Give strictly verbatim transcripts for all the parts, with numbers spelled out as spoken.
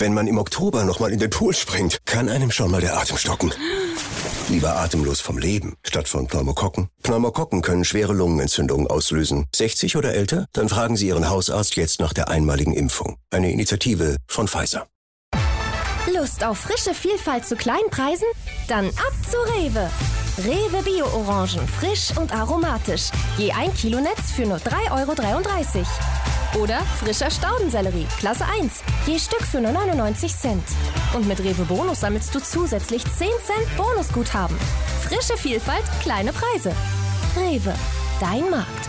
Wenn man im Oktober nochmal in den Pool springt, kann einem schon mal der Atem stocken. Lieber atemlos vom Leben, statt von Pneumokokken. Pneumokokken können schwere Lungenentzündungen auslösen. sechzig oder älter? Dann fragen Sie Ihren Hausarzt jetzt nach der einmaligen Impfung. Eine Initiative von Pfizer. Lust auf frische Vielfalt zu kleinen Preisen? Dann ab zu Rewe. Rewe Bio-Orangen, frisch und aromatisch. Je ein Kilo Netz für nur drei Euro dreiunddreißig. Oder frischer Staudensellerie, Klasse eins, je Stück für nur neunundneunzig Cent. Und mit Rewe Bonus sammelst du zusätzlich zehn Cent Bonusguthaben. Frische Vielfalt, kleine Preise. Rewe, dein Markt.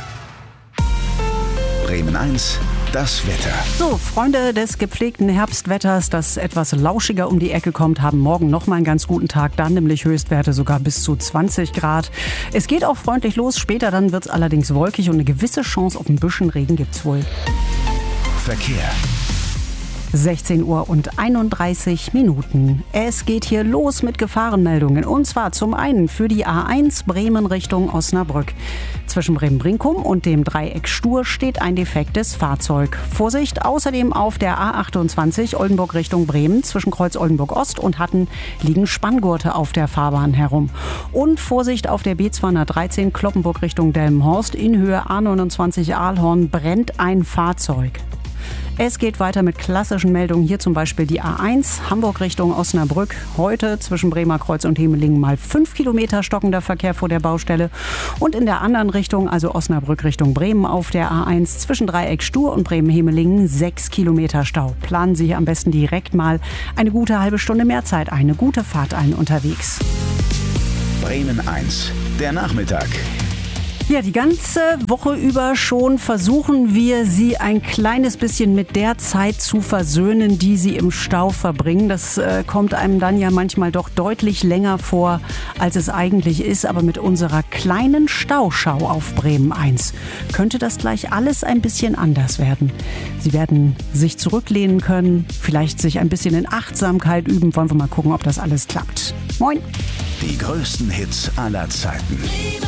Bremen eins, das Wetter. So, Freunde des gepflegten Herbstwetters, das etwas lauschiger um die Ecke kommt, haben morgen nochmal einen ganz guten Tag. Dann nämlich Höchstwerte sogar bis zu zwanzig Grad. Es geht auch freundlich los. Später dann wird es allerdings wolkig und eine gewisse Chance auf ein bisschen Regen gibt's wohl. Verkehr. sechzehn Uhr und einunddreißig Minuten. Es geht hier los mit Gefahrenmeldungen. Und zwar zum einen für die A eins Bremen Richtung Osnabrück. Zwischen Bremen-Brinkum und dem Dreieck Stur steht ein defektes Fahrzeug. Vorsicht außerdem auf der A achtundzwanzig Oldenburg Richtung Bremen. Zwischen Kreuz Oldenburg Ost und Hatten liegen Spanngurte auf der Fahrbahn herum. Und Vorsicht auf der B zweihundertdreizehn Kloppenburg Richtung Delmenhorst. In Höhe A neunundzwanzig Ahlhorn brennt ein Fahrzeug. Es geht weiter mit klassischen Meldungen. Hier zum Beispiel die A eins, Hamburg Richtung Osnabrück. Heute zwischen Bremer Kreuz und Hemelingen mal fünf Kilometer stockender Verkehr vor der Baustelle. Und in der anderen Richtung, also Osnabrück Richtung Bremen auf der A eins, zwischen Dreieck Stur und Bremen-Hemelingen sechs Kilometer Stau. Planen Sie am besten direkt mal eine gute halbe Stunde mehr Zeit, eine gute Fahrt ein unterwegs. Bremen eins, der Nachmittag. Ja, die ganze Woche über schon versuchen wir, Sie ein kleines bisschen mit der Zeit zu versöhnen, die Sie im Stau verbringen. Das äh, kommt einem dann ja manchmal doch deutlich länger vor, als es eigentlich ist. Aber mit unserer kleinen Stauschau auf Bremen eins könnte das gleich alles ein bisschen anders werden. Sie werden sich zurücklehnen können, vielleicht sich ein bisschen in Achtsamkeit üben. Wollen wir mal gucken, ob das alles klappt. Moin! Die größten Hits aller Zeiten.